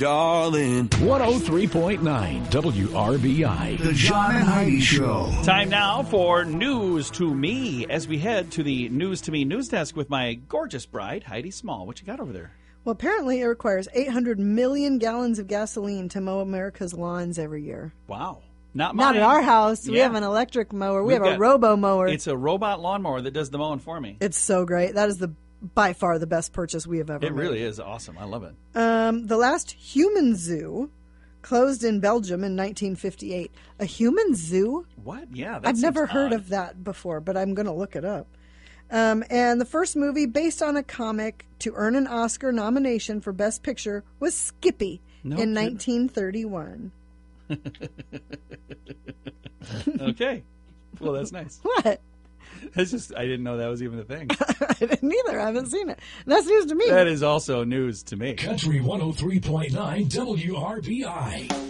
darling. 103.9 WRBI. The John and Heidi Show. Time now for News to Me as we head to the News to Me news desk with my gorgeous bride, Heidi Small. What you got over there? Well, apparently it requires 800 million gallons of gasoline to mow America's lawns every year. Wow. Not mine. Not at our house. Yeah. We have an electric mower. We We've have a got- robo mower. It's a robot lawnmower that does the mowing for me. It's so great. That is by far the best purchase we have ever It made. really is awesome. I love it. The last human zoo closed in Belgium in 1958. A human zoo? What? Yeah, that I've seems never heard odd. of that before, but I'm going to look it up. And the first movie based on a comic to earn an Oscar nomination for Best Picture was Skippy No in kidding. 1931. Okay. Well, that's nice. What? That's just, I didn't know that was even a thing. I didn't either. I haven't seen it. That's news to me. That is also news to me. Country 103.9 WRBI.